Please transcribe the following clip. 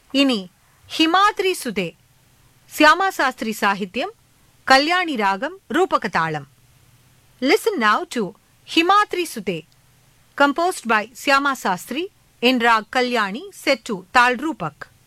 இனி ஹிமாத்ரி சுதே, சியாமா சாஸ்திரி சாகித்யம், கல்யாணி ராகம், ரூபக தாளம். Listen now to Himadri சுதே, composed by Syama Sastri in Rag Kalyani, set to Tal Rupak.